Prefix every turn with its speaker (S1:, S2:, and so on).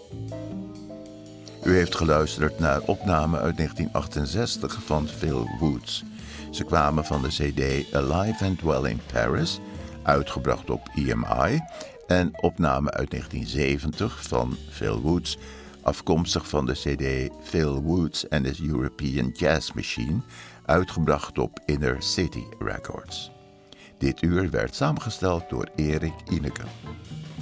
S1: U heeft geluisterd naar opnamen uit 1968 van Phil Woods. Ze kwamen van de cd Alive and Well in Paris, uitgebracht op EMI, en opname uit 1970 van Phil Woods, afkomstig van de cd Phil Woods and His European Jazz Machine, uitgebracht op Inner City Records. Dit uur werd samengesteld door Erik Ineke.